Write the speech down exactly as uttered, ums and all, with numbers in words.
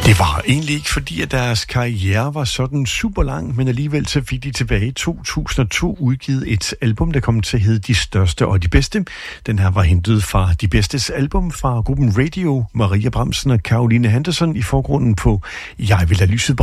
Det var egentlig ikke fordi, at deres karriere var sådan super lang, men alligevel så fik de tilbage i to tusind og to udgivet et album, der kom til at hedde De Største og De Bedste. Den her var hentet fra De Bedstes album fra gruppen Radio, Maria Bramsen og Caroline Henderson i forgrunden på Jeg vil have lyset